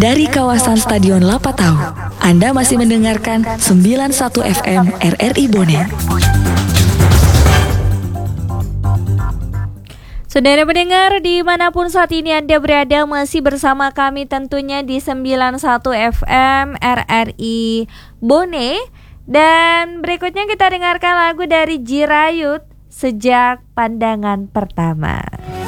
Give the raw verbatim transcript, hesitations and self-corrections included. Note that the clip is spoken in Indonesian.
Dari kawasan Stadion Lapatau, Anda masih mendengarkan sembilan puluh satu F M R R I Bonet. Saudara pendengar, dimanapun saat ini Anda berada, masih bersama kami tentunya di sembilan puluh satu F M R R I Bonet. Dan berikutnya kita dengarkan lagu dari Jirayut, Sejak Pandangan Pertama.